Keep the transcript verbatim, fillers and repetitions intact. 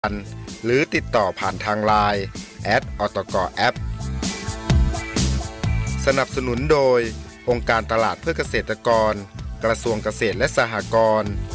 หรือติดต่อผ่านทางไลน์ แอท อตกแอป สนับสนุนโดยองค์การตลาดเพื่อเกษตรกรกระทรวงเกษตรและสหกรณ์